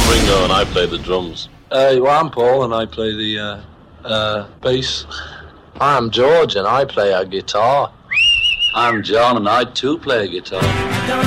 Ringo and I play the drums. Well, I'm Paul and I play the bass. I'm George and I play a guitar. I'm John and I too play a guitar.